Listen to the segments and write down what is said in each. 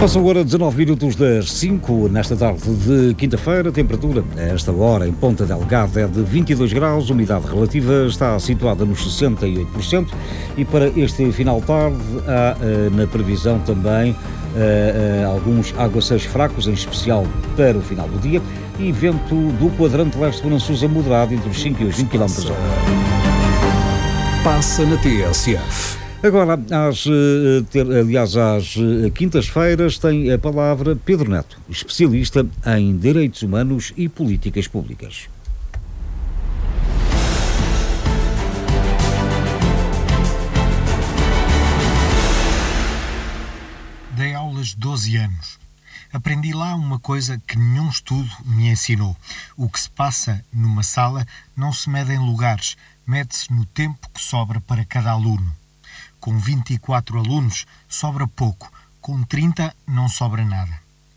Passam agora 19 minutos das 5, nesta tarde de quinta-feira. A temperatura, a esta hora, em Ponta Delgada, é de 22 graus. A umidade relativa está situada nos 68%. E para este final de tarde, há na previsão também alguns aguaceiros fracos, em especial para o final do dia. E vento do quadrante leste de Bonançusa moderado entre os 5 e os 20 km/h. Passa na TSF. Agora, às quintas-feiras, tem a palavra Pedro Neto, especialista em direitos humanos e políticas públicas. Dei aulas 12 anos. Aprendi lá uma coisa que nenhum estudo me ensinou. O que se passa numa sala não se mede em lugares, mede-se no tempo que sobra para cada aluno. Com 24 alunos, sobra pouco. Com 30, não sobra nada.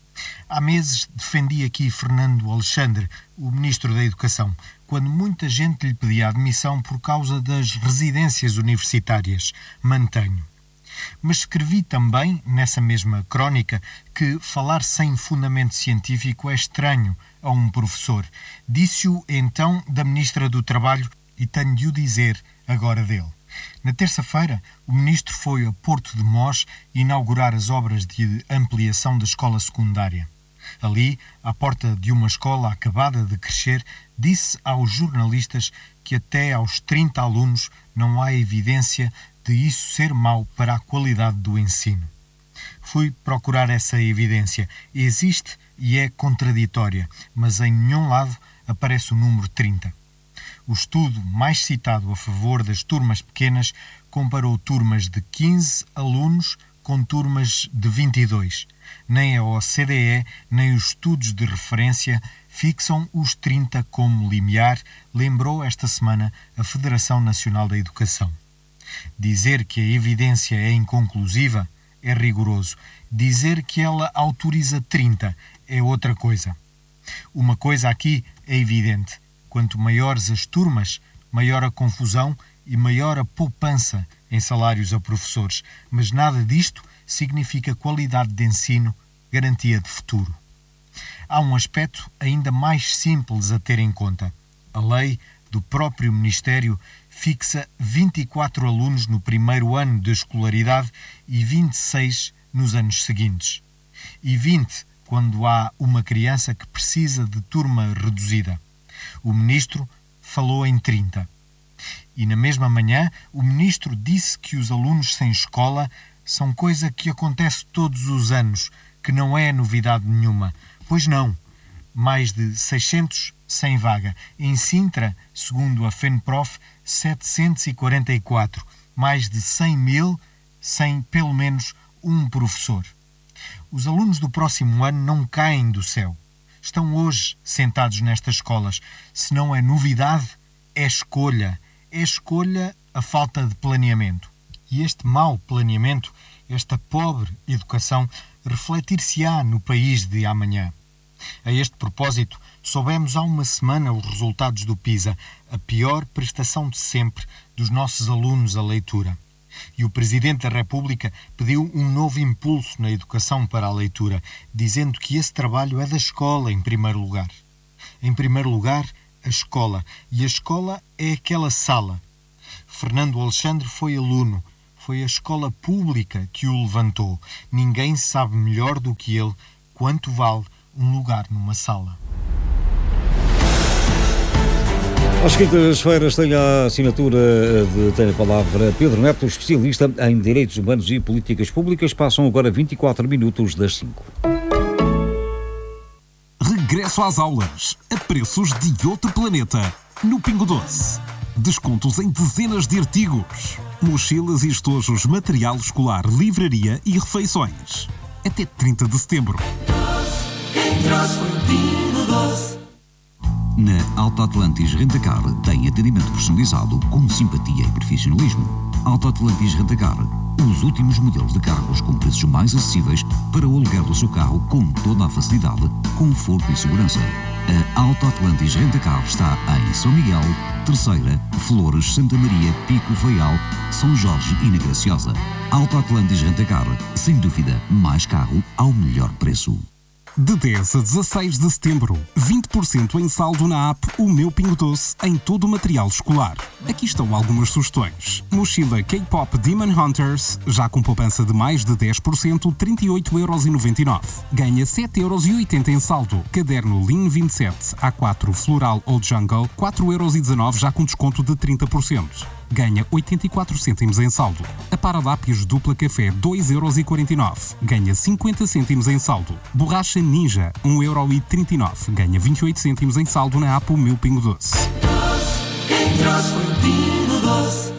Há meses defendi aqui Fernando Alexandre, o Ministro da Educação, quando muita gente lhe pedia admissão por causa das residências universitárias. Mantenho. Mas escrevi também, nessa mesma crónica, que falar sem fundamento científico é estranho a um professor. Disse-o então da Ministra do Trabalho e tenho de o dizer agora dele. Na terça-feira, o Ministro foi a Porto de Mós inaugurar as obras de ampliação da escola secundária. Ali, à porta de uma escola acabada de crescer, disse aos jornalistas que até aos 30 alunos não há evidência de isso ser mau para a qualidade do ensino. Fui procurar essa evidência. Existe e é contraditória, mas em nenhum lado aparece o número 30. O estudo mais citado a favor das turmas pequenas comparou turmas de 15 alunos com turmas de 22. Nem a OCDE, nem os estudos de referência fixam os 30 como limiar, lembrou esta semana a Federação Nacional da Educação. Dizer que a evidência é inconclusiva é rigoroso. Dizer que ela autoriza 30 é outra coisa. Uma coisa aqui é evidente. Quanto maiores as turmas, maior a confusão e maior a poupança em salários a professores. Mas nada disto significa qualidade de ensino, garantia de futuro. Há um aspecto ainda mais simples a ter em conta. A lei do próprio Ministério fixa 24 alunos no primeiro ano de escolaridade e 26 nos anos seguintes. E 20 quando há uma criança que precisa de turma reduzida. O Ministro falou em 30. E na mesma manhã, o Ministro disse que os alunos sem escola são coisa que acontece todos os anos, que não é novidade nenhuma. Pois não. Mais de 600 sem vaga. Em Sintra, segundo a FENPROF, 744. Mais de 100 mil sem pelo menos um professor. Os alunos do próximo ano não caem do céu. Estão hoje sentados nestas escolas. Se não é novidade, é escolha. É escolha a falta de planeamento. E este mau planeamento, esta pobre educação, refletir-se-á no país de amanhã. A este propósito, soubemos há uma semana os resultados do PISA, a pior prestação de sempre dos nossos alunos à leitura. E o Presidente da República pediu um novo impulso na educação para a leitura, dizendo que esse trabalho é da escola em primeiro lugar. Em primeiro lugar, a escola. E a escola é aquela sala. Fernando Alexandre foi aluno. Foi a escola pública que o levantou. Ninguém sabe melhor do que ele quanto vale um lugar numa sala. Às quintas-feiras tem a assinatura tem a palavra Pedro Neto, especialista em direitos humanos e políticas públicas. Passam agora 24 minutos das 5. Regresso às aulas, a preços de outro planeta, no Pingo Doce. Descontos em dezenas de artigos. Mochilas e estojos, material escolar, livraria e refeições. Até 30 de setembro. Quem trouxe foi o Pingo Doce. Na Alta Atlantis Rentacar tem atendimento personalizado com simpatia e profissionalismo. Alta Atlantis Rentacar, os últimos modelos de carros com preços mais acessíveis para o aluguer do seu carro com toda a facilidade, conforto e segurança. A Auto Atlantis Rentacar está em São Miguel, Terceira, Flores, Santa Maria, Pico, Faial, São Jorge e na Graciosa. Auto Atlantis Rentacar, sem dúvida, mais carro ao melhor preço. De 10 a 16 de setembro, 20% em saldo na app O Meu Pingo Doce em todo o material escolar. Aqui estão algumas sugestões. Mochila K-Pop Demon Hunters, já com poupança de mais de 10%, 38,99€. Ganha 7,80€ em saldo. Caderno Lean 27 A4 Floral Old Jungle, 4,19€, já com desconto de 30%. Ganha 84 cêntimos em saldo. A para lápis dupla café, 2,49€. Ganha 50 cêntimos em saldo. Borracha Ninja, 1,39€. Ganha 28 cêntimos em saldo na app O Meu Pingo Doce. Quem trouxe foi o Pingo Doce.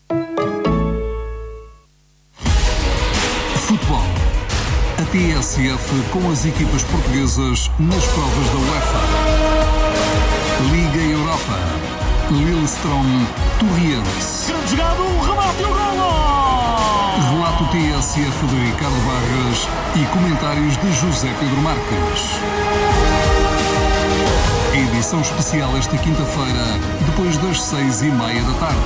Futebol. A TSF com as equipas portuguesas nas provas da UEFA. Liga Europa. Lillestrøm, Torriense. Grande jogada, o remate e o golo! Relato TSF de Ricardo Barras e comentários de José Pedro Marques. Edição especial esta quinta-feira, depois das 6:30 da tarde.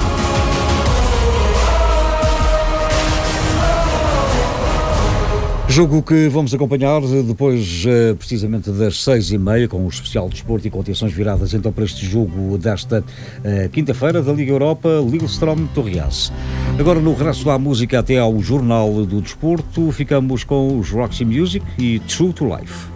Jogo que vamos acompanhar depois, precisamente das 6:30, com o especial de desporto e com atenções viradas então para este jogo desta quinta-feira da Liga Europa, Lillestrøm Torriense. Agora, no regresso da música até ao Jornal do Desporto, ficamos com os Roxy Music e True to Life.